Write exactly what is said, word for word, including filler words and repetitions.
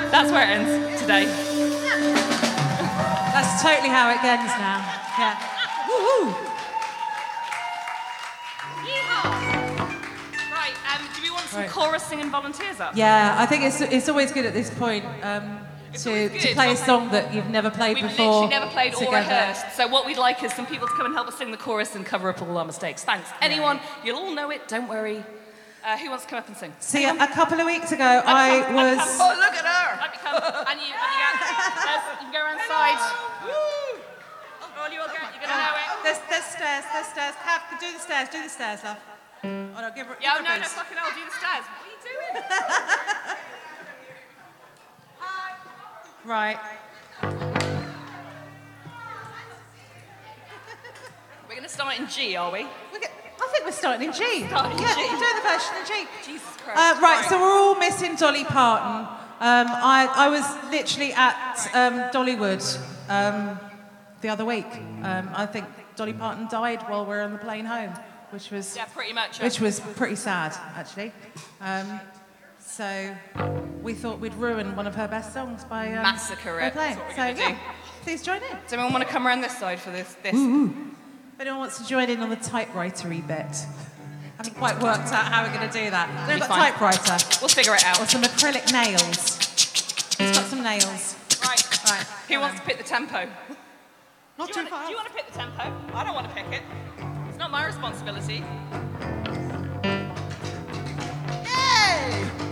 That's where it ends today. That's totally how it ends now. Yeah. Woo-hoo. Right, um, do we want some Right. chorus singing volunteers up? Yeah, I think it's it's always good at this point um, to, always to good. play a song that you've never played We've before. literally never played or together. rehearsed. So what we'd like is some people to come and help us sing the chorus and cover up all our mistakes. Thanks. Anyone, you'll all know it, don't worry. Uh, who wants to come up and sing? See, a, a couple of weeks ago, I come, was... come. Oh, look at her! Let me come. And you, and you, go, there's- you can go around the side. All you all go, you're going to know it. There's, there's stairs, there's stairs. Cav, do the stairs, do the stairs, love. Oh, no, give her, Yeah, give no, her no, boost. fucking hell, do the stairs. What are you doing? Right. We're going to start in G, are we? We get, I think we're starting in G. Starting in yeah, G. we're doing the version in G. Jesus Christ. Uh, right, so we're all missing Dolly Parton. Um, I, I was literally at um, Dollywood um, the other week. Um, I think Dolly Parton died while we were on the plane home, which was Yeah, pretty much. which was pretty sad, actually. Um, so we thought we'd ruin one of her best songs by um, Massacre by it. playing. That's what we're So gonna yeah, do. please join in. Does anyone want to come around this side for this? this? If anyone wants to join in on the typewritery bit, I haven't quite worked out how we're going to do that. Be We've got a fine. typewriter. We'll figure it Or out. some acrylic nails. It's got some nails. Right. Right. Who wants to pick the tempo? Not Do too you, want far. to, do you want to pick the tempo? I don't want to pick it. It's not my responsibility. Yay!